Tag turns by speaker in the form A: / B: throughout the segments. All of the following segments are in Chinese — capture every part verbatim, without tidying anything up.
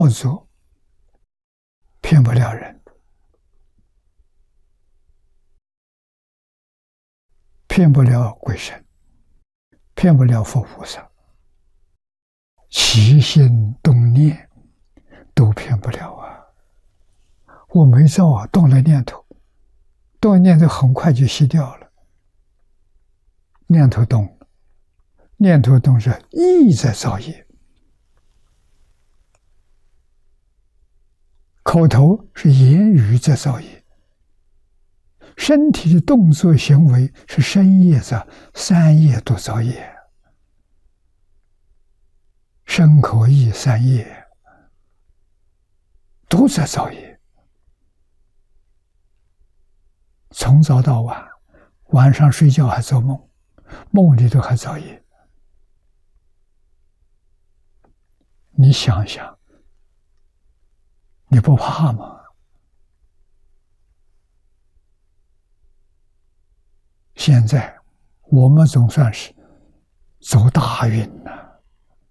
A: 作骗不了人，骗不了鬼神，骗不了佛菩萨，起心动念都骗不了啊！我没造啊，动了念头，动了念头很快就熄掉了。念头动了，念头动是意在造业，口头是言语在造业，身体的动作行为是身业在，三业都造业，身口意三业都在造业，从早到晚，晚上睡觉还做梦，梦里头还造业。你想想，你不怕吗？现在我们总算是走大运了，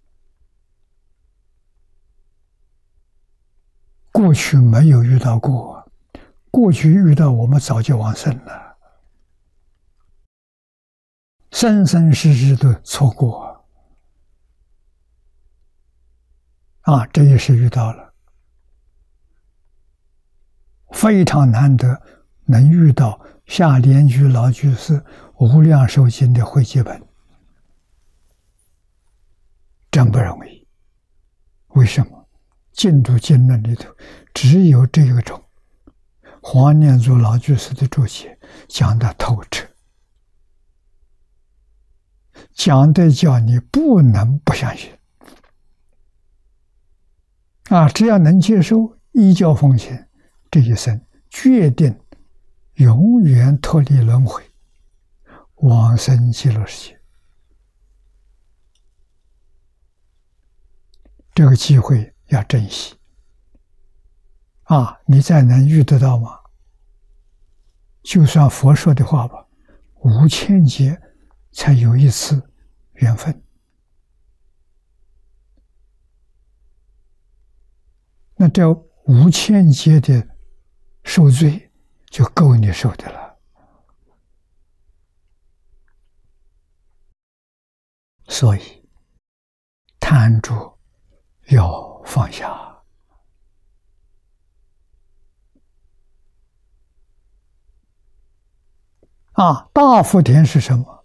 A: 过去没有遇到过，过去遇到我们早就往生了，生生世世都错过啊！这也是遇到了，非常难得能遇到下莲居老居士无量寿经的汇集本，真不容易。为什么？净土经论里头只有这个种黄念祖老居士的注解讲得透彻，讲的叫你不能不相信啊！只要能接受，依教奉行，这一生决定永远脱离轮回，往生极乐世界。这个机会要珍惜啊！你再能遇得到吗？就算佛说的话吧，五千劫才有一次缘分，那这五千劫的受罪就够你受的了。所以贪着要放下啊！大福田是什么？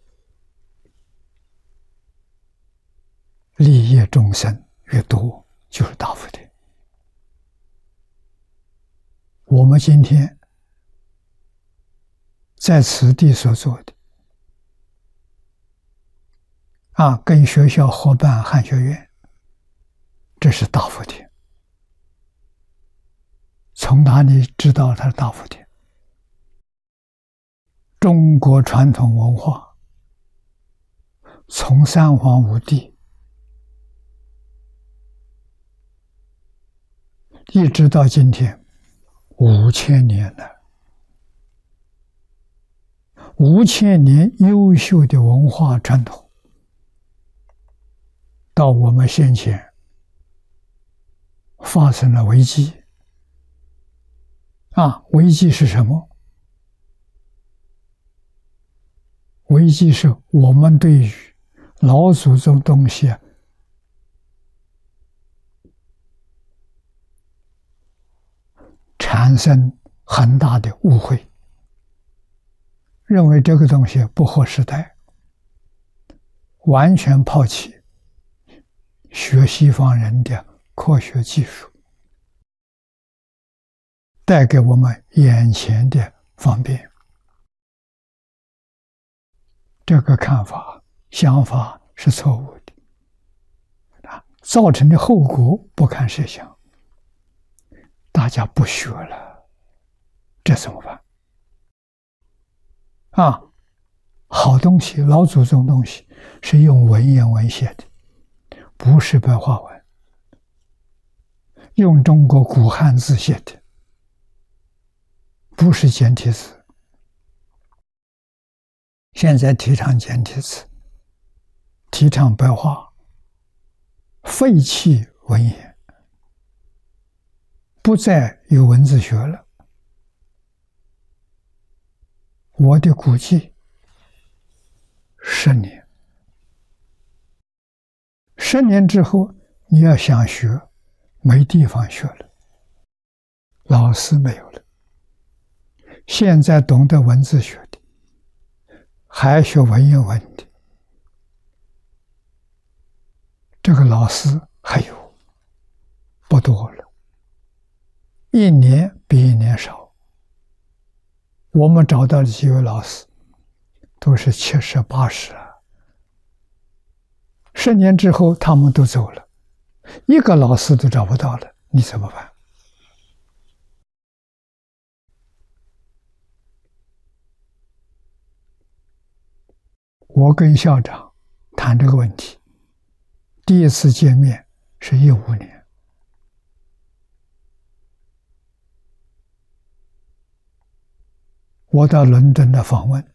A: 利益众生越多，就是大福田。我们今天在此地所做的啊，跟学校合办汉学院，这是大福田。从哪里知道它是大福田？中国传统文化从三皇五帝一直到今天五千年了，五千年优秀的文化传统，到我们先前发生了危机啊！危机是什么？危机是我们对于老祖宗东西产生很大的误会，认为这个东西不合时代，完全抛弃学西方人的科学技术，带给我们眼前的方便。这个看法、想法是错误的啊，造成的后果不堪设想。大家不学了，这怎么办？啊，好东西，老祖宗东西是用文言文写的，不是白话文，用中国古汉字写的，不是简体字。现在提倡简体字，提倡白话，废弃文言， 不再有文字学了。我的估计，十年，十年之后，你要想学，没地方学了，老师没有了。现在懂得文字学的，还学文言文的，这个老师还有不多了，一年比一年少。我们找到的几位老师都是七十八十了，十年之后他们都走了，一个老师都找不到了，你怎么办？我跟校长谈这个问题，第一次见面是一五年，我到伦敦的访问，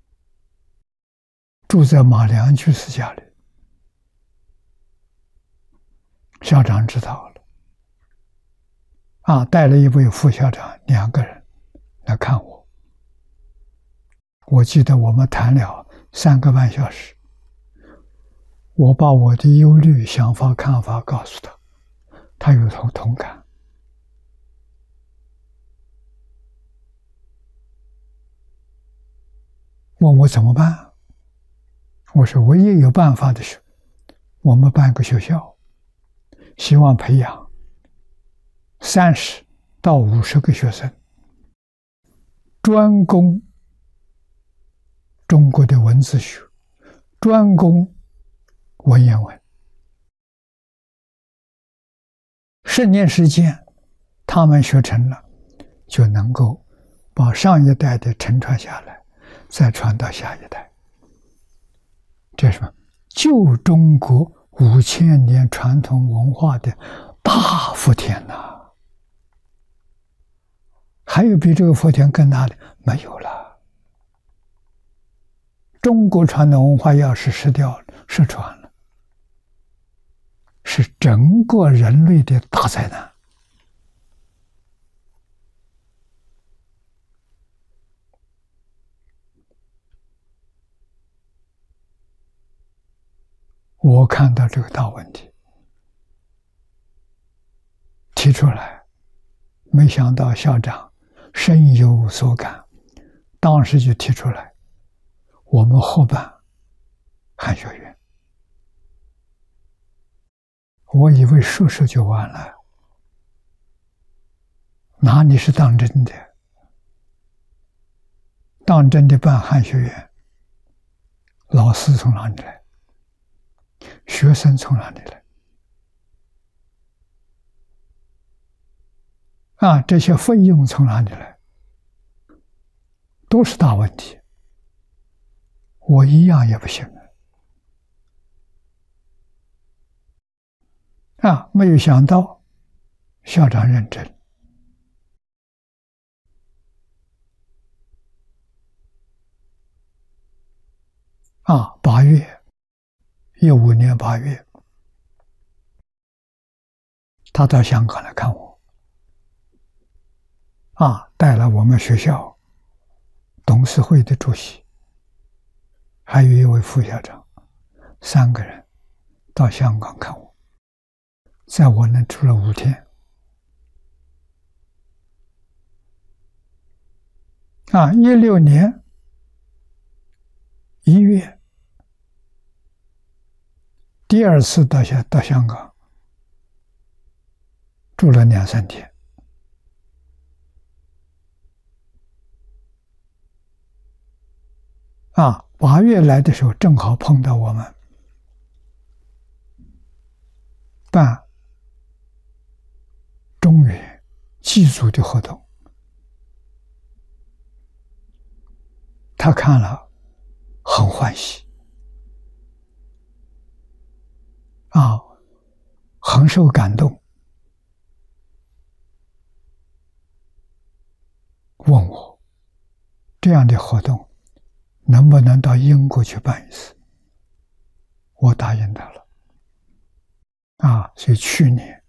A: 住在马良居士家里，校长知道了，啊，带了一位副校长，两个人来看我。我记得我们谈了三个半小时，我把我的忧虑、想法、看法告诉他，他有同同感。问我怎么办？我说唯一有办法的是，我们办个学校，希望培养三十到五十个学生，专攻中国的文字学，专攻文言文。十年时间，他们学成了，就能够把上一代的承传下来，再传到下一代。这是什么？旧中国五千年传统文化的大福田呐、啊！还有比这个福田更大的没有了。中国传统文化要是失掉了、失传了，是整个人类的大灾难。我看到这个大问题，提出来，没想到校长深有所感，当时就提出来，我们后办汉学院。我以为说说就完了，哪里是当真的？当真的办汉学院，老师从哪里来？学生从哪里来？啊，这些费用从哪里来？都是大问题。我一样也不行啊！没有想到校长认真。啊，八月，一五年八月，他到香港来看我，啊，带了我们学校董事会的主席，还有一位副校长，三个人到香港看我，在我那住了五天。啊，一六年一月，第二次到香到香港，住了两三天。啊，八月来的时候，正好碰到我们办中原祭祖的活动，他看了很欢喜，啊，很受感动，问我这样的活动能不能到英国去办一次？我答应他了。啊，所以去年